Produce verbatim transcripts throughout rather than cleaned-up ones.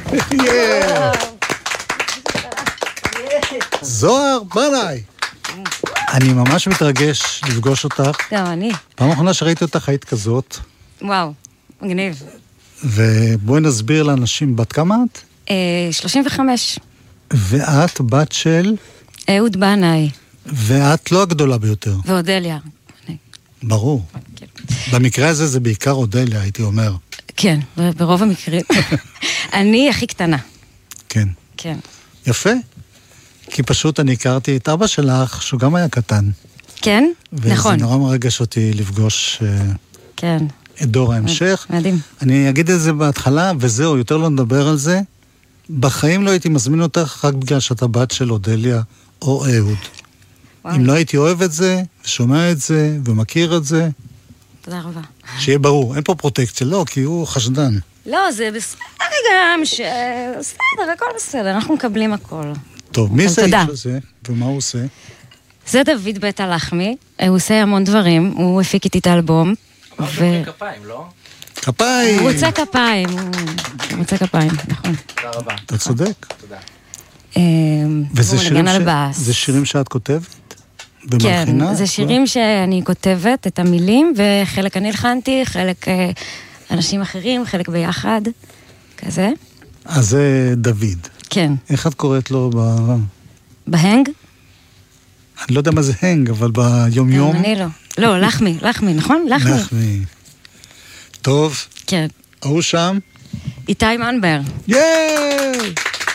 זוהר בנאי. אני ממש מתרגש לפגוש אותך. גם אני. פעם אחרונה שראיתי אותך היית כזאת. וואו, מגניב. ובואי נסביר לאנשים, בת כמה את? שלושים וחמש. ואת בת של? אהוד בנאי. ואת לא הגדולה ביותר. ואודליה. ברור. במקרה הזה זה בעיקר אודליה, הייתי אומר. כן, ברוב המקרים. אני הכי קטנה. כן. כן. יפה. כי פשוט אני הכרתי את אבא שלך, שהוא גם היה קטן. כן? נכון. וזה נורא מרגש אותי לפגוש כן. את דור ההמשך. מדהים. אני אגיד את זה בהתחלה, וזהו, יותר לא נדבר על זה. בחיים לא הייתי מזמין אותך רק בגלל שאתה בת של אודליה או אהוד. אם לא הייתי אוהב את זה, ושומע את זה, ומכיר את זה, תודה רבה. שיהיה ברור, אין פה פרוטקציה, לא, כי הוא חשדן. לא, זה בסדר גם, ש... בסדר, הכל בסדר, אנחנו מקבלים הכל. טוב, מי זה האיש הזה, ומה הוא עושה? זה דוד בית הלחמי, הוא עושה המון דברים, הוא הפיק איתי את האלבום. אמרת ו... כפיים, לא? כפיים! הוא רוצה כפיים, הוא רוצה כפיים, נכון. תודה רבה. אתה צודק. תודה. וזה שירים, ש... זה שירים שאת כותבת? כן, זה שירים שאני כותבת את המילים, וחלק אני הלחנתי, חלק אנשים אחרים, חלק ביחד, כזה. אז זה דוד. כן. איך את קוראת לו ב... בהנג? אני לא יודע מה זה הנג, אבל ביום יום... אני לא. לא, לחמי, לחמי, נכון? לחמי. לחמי. טוב. כן. הוא שם? איתי מנבר. יאיי!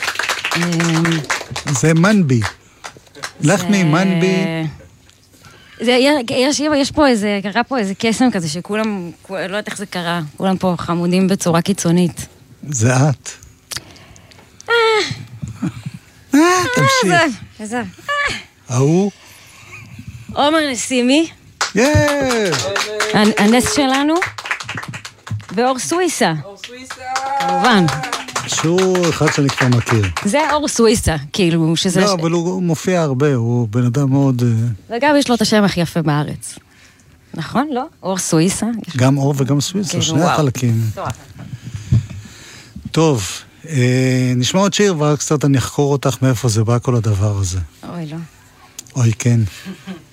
זה מנבי. לחמי, מנבי. יש, יש פה איזה, קרה פה איזה קסם כזה שכולם, לא יודעת איך זה קרה, כולם פה חמודים בצורה קיצונית. זה את. אה, תמשיך. איזה. ההוא? עומר נסימי. יאיי! הנס שלנו. ואור סוויסה. אור סוויסה! כמובן. שהוא אחד שאני כבר מכיר. זה אור סוויסה, כאילו, שזה... לא, אבל הוא מופיע הרבה, הוא בן אדם מאוד... וגם יש לו את השם הכי יפה בארץ. נכון, לא? אור סוויסה. גם אור וגם סוויסה, שני החלקים. טוב, נשמע עוד שיר, ואז קצת אני אחקור אותך מאיפה זה בא כל הדבר הזה. אוי, לא. אוי, כן.